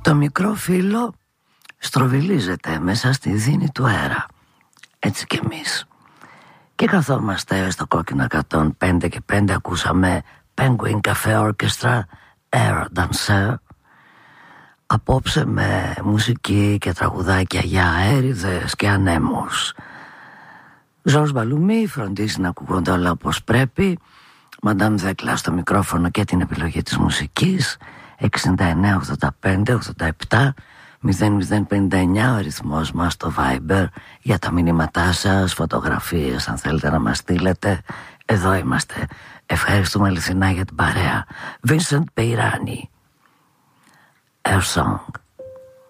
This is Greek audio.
Το μικρό φύλλο στροβιλίζεται μέσα στη δίνη του αέρα. Έτσι κι εμείς. Και καθόμαστε στο κόκκινο 105 και 5, ακούσαμε Penguin Cafe Orchestra, Air Dancer. Απόψε με μουσική και τραγουδάκια για αέριδες και ανέμους. Ζορς Μπαλουμί φροντίζει να ακούγονται όλα όπως πρέπει. Μαντάμ Δέκλα στο μικρόφωνο και την επιλογή της μουσικής. 69 85 87 0059 ο αριθμός μας στο Viber για τα μηνύματά σας, φωτογραφίες αν θέλετε να μας στείλετε. Εδώ είμαστε. Ευχαριστούμε αληθινά για την παρέα. Vincent Peirani, Air Song.